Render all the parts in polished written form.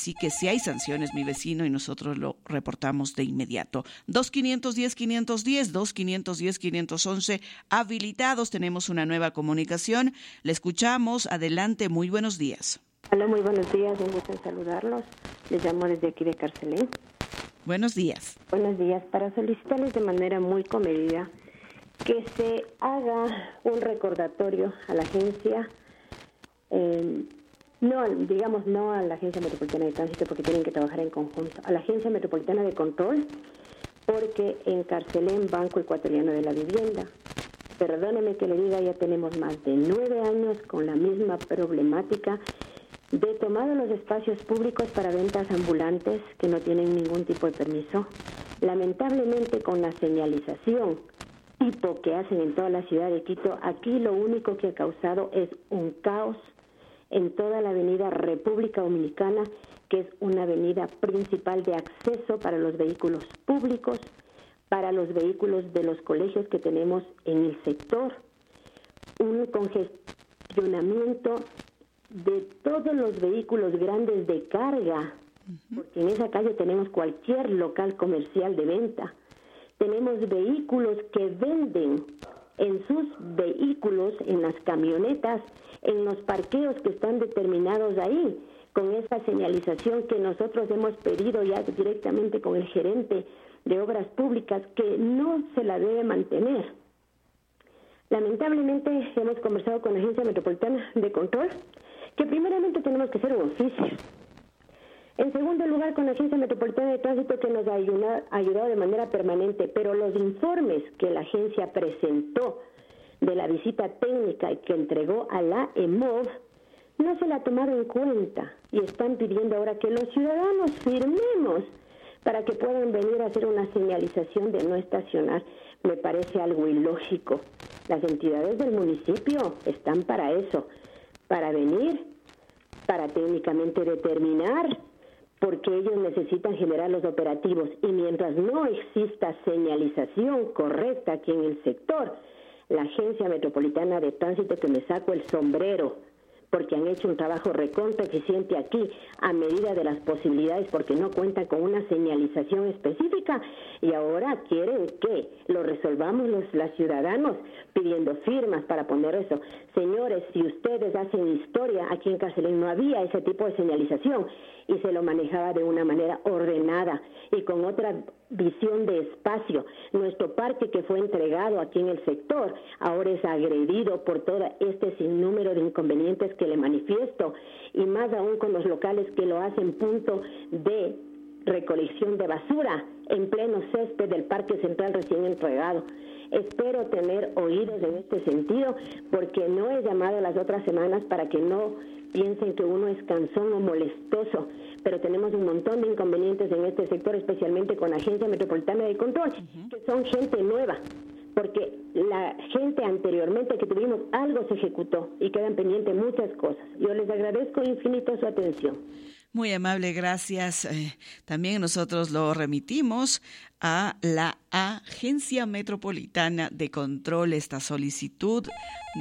Así que si hay sanciones, mi vecino, y nosotros lo reportamos de inmediato. 2-510-510, 2-510-511, habilitados. Tenemos una nueva comunicación. Le escuchamos. Adelante, muy buenos días. Hola, muy buenos días. Un gusto en saludarlos. Les llamo desde aquí de Carcelén. Buenos días. Buenos días. Para solicitarles de manera muy comedida que se haga un recordatorio a la agencia, no a la Agencia Metropolitana de Tránsito, porque tienen que trabajar en conjunto, a la Agencia Metropolitana de Control, porque en Carcelén, Banco Ecuatoriano de la Vivienda, perdóneme que le diga, ya tenemos más de 9 años con la misma problemática de tomar los espacios públicos para ventas ambulantes que no tienen ningún tipo de permiso. Lamentablemente, con la señalización tipo que hacen en toda la ciudad de Quito, aquí lo único que ha causado es un caos en toda la avenida República Dominicana, que es una avenida principal de acceso para los vehículos públicos, para los vehículos de los colegios que tenemos en el sector, un congestionamiento de todos los vehículos grandes de carga, porque en esa calle tenemos cualquier local comercial de venta. Tenemos vehículos que venden en sus vehículos, en las camionetas, en los parqueos que están determinados ahí, con esa señalización que nosotros hemos pedido ya directamente con el gerente de obras públicas, que no se la debe mantener. Lamentablemente hemos conversado con la Agencia Metropolitana de Control, que primeramente tenemos que hacer un oficio. En segundo lugar, con la Agencia Metropolitana de Tránsito, que nos ha ayudado de manera permanente, pero los informes que la agencia presentó de la visita técnica y que entregó a la EMOV no se la tomaron en cuenta y están pidiendo ahora que los ciudadanos firmemos para que puedan venir a hacer una señalización de no estacionar. Me parece algo ilógico. Las entidades del municipio están para eso, para venir, para técnicamente determinar, porque ellos necesitan generar los operativos. Y mientras no exista señalización correcta aquí en el sector, la Agencia Metropolitana de Tránsito, que me saco el sombrero, porque han hecho un trabajo recontra eficiente aquí a medida de las posibilidades, porque no cuentan con una señalización específica y ahora quieren que lo resolvamos los ciudadanos pidiendo firmas para poner eso. Señores, si ustedes hacen historia, aquí en Carcelén no había ese tipo de señalización y se lo manejaba de una manera ordenada y con otra visión de espacio. Nuestro parque, que fue entregado aquí en el sector, ahora es agredido por todo este sinnúmero de inconvenientes que le manifiesto, y más aún con los locales que lo hacen punto de recolección de basura en pleno césped del Parque Central recién entregado. Espero tener oídos en este sentido, porque no he llamado las otras semanas para que no piensen que uno es cansón o molestoso, pero tenemos un montón de inconvenientes en este sector, especialmente con la Agencia Metropolitana de Control, que son gente nueva, porque la gente anteriormente que tuvimos, algo se ejecutó y quedan pendientes muchas cosas. Yo les agradezco infinito su atención. Muy amable, gracias. También nosotros lo remitimos a la Agencia Metropolitana de Control, esta solicitud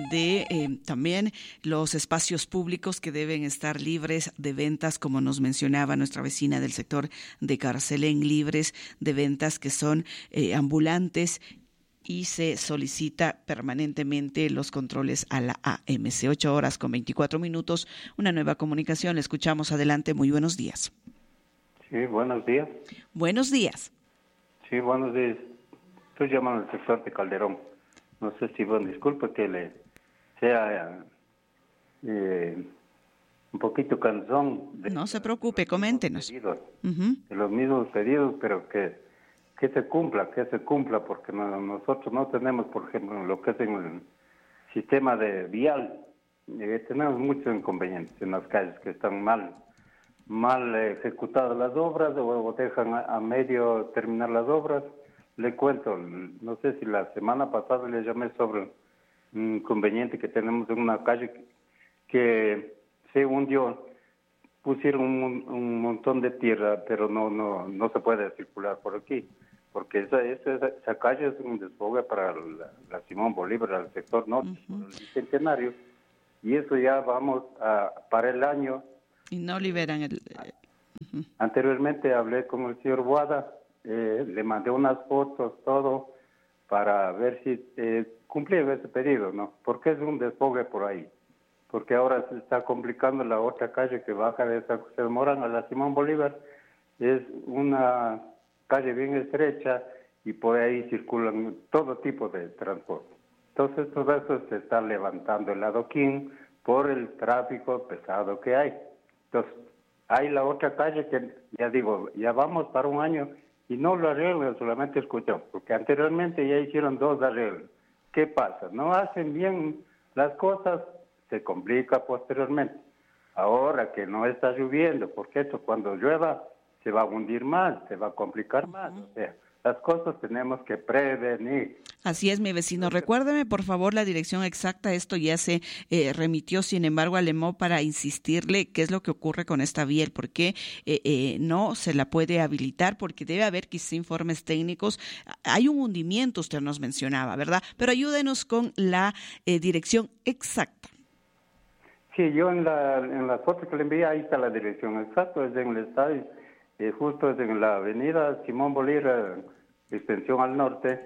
de también los espacios públicos que deben estar libres de ventas, como nos mencionaba nuestra vecina del sector de Carcelén, libres de ventas que son ambulantes, y se solicita permanentemente los controles a la AMC. 8:24. Una nueva comunicación. Le escuchamos. Adelante. Muy buenos días. Sí, buenos días. Buenos días. Sí, buenos días. Estoy llamando al sector de Calderón. No sé si, disculpe que le sea un poquito cansón. No se preocupe, coméntenos. De los mismos pedidos, pero que se cumpla, porque nosotros no tenemos, por ejemplo, lo que es en el sistema de vial, tenemos muchos inconvenientes en las calles que están mal ejecutadas las obras o dejan a medio terminar las obras. Le cuento, no sé si la semana pasada le llamé sobre un inconveniente que tenemos en una calle que se hundió. Pusieron un montón de tierra, pero no se puede circular por aquí, porque esa calle es un desfogue para la Simón Bolívar, el sector norte, por el Bicentenario, y eso ya vamos para el año. Y no liberan el... Anteriormente hablé con el señor Boada, le mandé unas fotos, todo, para ver si cumplía ese pedido, ¿no? Porque es un desfogue por ahí. Porque ahora se está complicando la otra calle que baja de San José de Morán a la Simón Bolívar. Es una calle bien estrecha y por ahí circulan todo tipo de transporte. Entonces todo eso se está levantando el adoquín por el tráfico pesado que hay. Entonces hay la otra calle que, ya digo, ya vamos para un año y no lo arreglan, solamente escuchamos, porque anteriormente ya hicieron 2 arreglos. ¿Qué pasa? No hacen bien las cosas, se complica posteriormente. Ahora que no está lloviendo, porque esto cuando llueva se va a hundir más, se va a complicar más. O sea, las cosas tenemos que prevenir. Así es, mi vecino. Recuérdeme, por favor, la dirección exacta. Esto ya se remitió, sin embargo, al EMO para insistirle qué es lo que ocurre con esta vía, el por qué no se la puede habilitar, porque debe haber quizás informes técnicos. Hay un hundimiento, usted nos mencionaba, ¿verdad? Pero ayúdenos con la dirección exacta. Sí, yo en la foto que le envié, ahí está la dirección exacta, es en el estadio, justo es en la avenida Simón Bolívar, extensión al norte,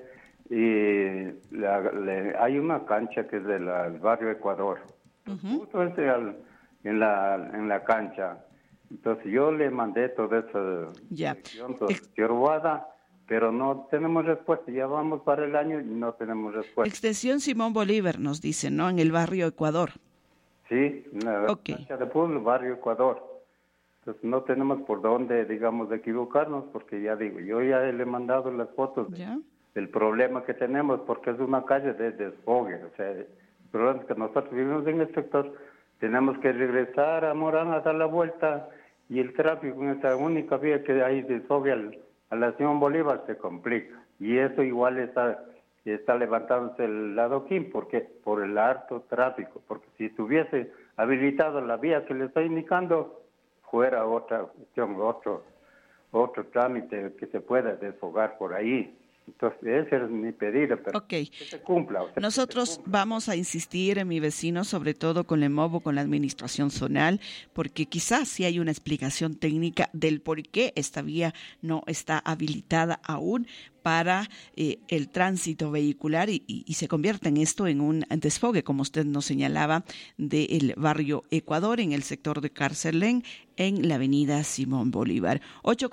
y hay una cancha que es del barrio Ecuador. Justo es en la cancha. Entonces yo le mandé toda esa dirección, señor Boada, pero no tenemos respuesta. Ya vamos para el año y no tenemos respuesta. Extensión Simón Bolívar, nos dicen, ¿no? En el barrio Ecuador. Sí, en la cancha de fútbol, barrio Ecuador. Entonces no tenemos por dónde, digamos, equivocarnos, porque ya digo, yo ya le he mandado las fotos del problema que tenemos, porque es una calle de desfogue. O sea, el problema es que nosotros vivimos en el sector, tenemos que regresar a Morán a dar la vuelta, y el tráfico en esa única vía que hay desfogue a la Simón Bolívar se complica. Y eso igual está levantándose el adoquín, porque por el harto tráfico, porque si estuviese habilitado la vía que le estoy indicando, fuera otra cuestión, otro trámite que se pueda desfogar por ahí. Entonces, ese es mi pedido, pero que se cumpla. O sea, nosotros vamos a insistir en mi vecino, sobre todo con el MOVO, con la administración zonal, porque quizás sí hay una explicación técnica del por qué esta vía no está habilitada aún para el tránsito vehicular y se convierte en esto en un desfogue, como usted nos señalaba, del barrio Ecuador, en el sector de Carcelén, en la avenida Simón Bolívar.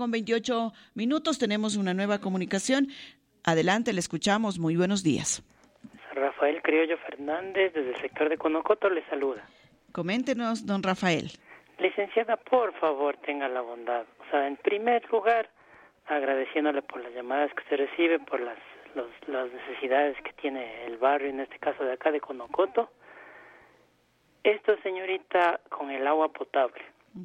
8:28, tenemos una nueva comunicación. Adelante, le escuchamos. Muy buenos días. Rafael Criollo Fernández, desde el sector de Conocoto, le saluda. Coméntenos, don Rafael. Licenciada, por favor, tenga la bondad. O sea, en primer lugar, agradeciéndole por las llamadas que se recibe, por las necesidades que tiene el barrio, en este caso de acá de Conocoto. Esto, señorita, con el agua potable.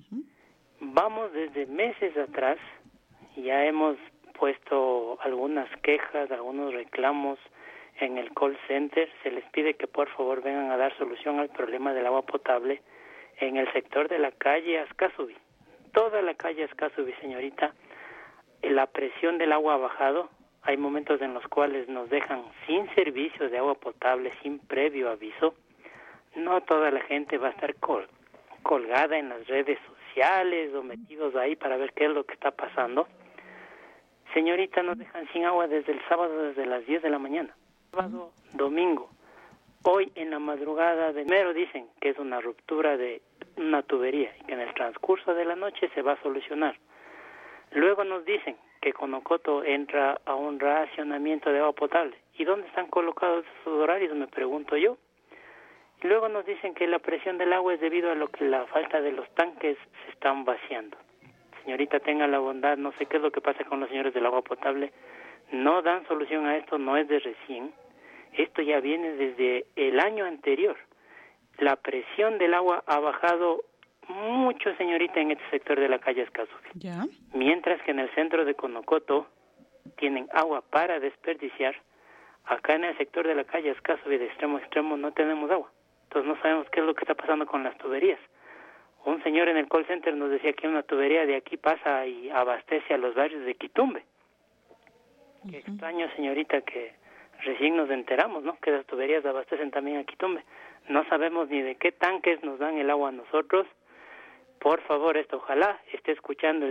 Vamos desde meses atrás, ya hemos puesto algunas quejas, algunos reclamos en el call center. Se les pide que por favor vengan a dar solución al problema del agua potable en el sector de la calle Ascasubi. Toda la calle Ascasubi, señorita, la presión del agua ha bajado. Hay momentos en los cuales nos dejan sin servicio de agua potable, sin previo aviso. No toda la gente va a estar colgada en las redes sociales o metidos ahí para ver qué es lo que está pasando. Señorita, nos dejan sin agua desde el sábado, desde las 10 de la mañana. Sábado, domingo. Hoy en la madrugada de enero dicen que es una ruptura de una tubería y que en el transcurso de la noche se va a solucionar. Luego nos dicen que Conocoto entra a un racionamiento de agua potable. ¿Y dónde están colocados esos horarios? Me pregunto yo. Y luego nos dicen que la presión del agua es debido a lo que la falta de los tanques se están vaciando. Señorita, tenga la bondad, no sé qué es lo que pasa con los señores del agua potable. No dan solución a esto, no es de recién. Esto ya viene desde el año anterior. La presión del agua ha bajado mucho, señorita, en este sector de la calle Ascasubi. ¿Ya? Mientras que en el centro de Conocoto tienen agua para desperdiciar, acá en el sector de la calle Ascasubi de extremo a extremo no tenemos agua. Entonces no sabemos qué es lo que está pasando con las tuberías. Un señor en el call center nos decía que una tubería de aquí pasa y abastece a los barrios de Quitumbe. Qué extraño, señorita, que recién nos enteramos, ¿no? Que las tuberías abastecen también a Quitumbe. No sabemos ni de qué tanques nos dan el agua a nosotros, por favor, ojalá esté escuchando